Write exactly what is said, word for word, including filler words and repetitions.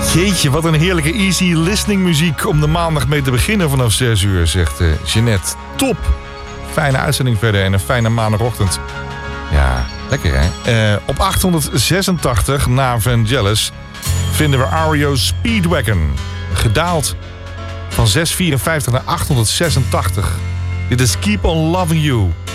Jeetje, wat een heerlijke easy listening muziek om de maandag mee te beginnen vanaf zes uur, zegt uh, Jeanette. Top! Fijne uitzending verder en een fijne maandagochtend. Ja, lekker hè? Uh, op achthonderdzesentachtig na Vangelis vinden we R E O Speedwagon. Gedaald van zeshonderdvierenvijftig naar achthonderdzesentachtig. Dit is Keep on Loving You.